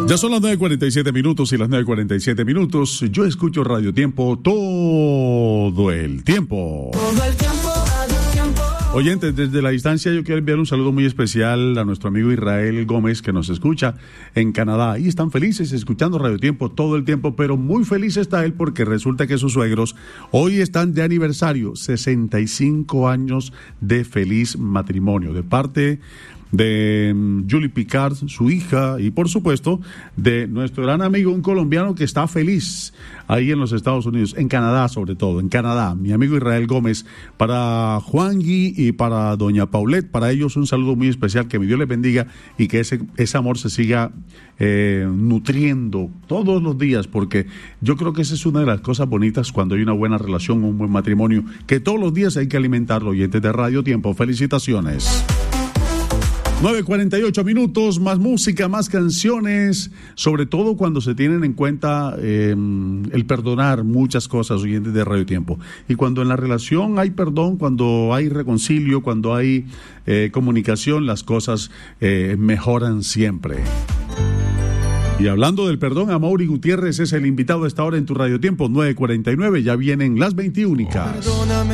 Ya son las 9:47 minutos y las 9:47 minutos. Yo escucho Radio Tiempo todo el tiempo. Todo el tiempo, Radio Tiempo. Oyentes, desde la distancia yo quiero enviar un saludo muy especial a nuestro amigo Israel Gómez, que nos escucha en Canadá. Y están felices escuchando Radio Tiempo todo el tiempo, pero muy feliz está él porque resulta que sus suegros hoy están de aniversario, 65 años de feliz matrimonio, de parte de Julie Picard, su hija, y por supuesto de nuestro gran amigo, un colombiano que está feliz ahí en los Estados Unidos, en Canadá sobre todo, en Canadá, mi amigo Israel Gómez. Para Juan Gui y para doña Paulette, para ellos un saludo muy especial, que mi Dios les bendiga y que ese amor se siga nutriendo todos los días, porque yo creo que esa es una de las cosas bonitas cuando hay una buena relación, un buen matrimonio, que todos los días hay que alimentarlo. Oyentes de Radio Tiempo, felicitaciones. 9:48 minutos, más música, más canciones, sobre todo cuando se tienen en cuenta el perdonar muchas cosas, oyentes de Radio Tiempo. Y cuando en la relación hay perdón, cuando hay reconcilio, cuando hay comunicación, las cosas mejoran siempre. Y hablando del perdón, Amaury Gutiérrez es el invitado a esta hora en tu Radio Tiempo, 9:49, ya vienen las 21. Perdóname.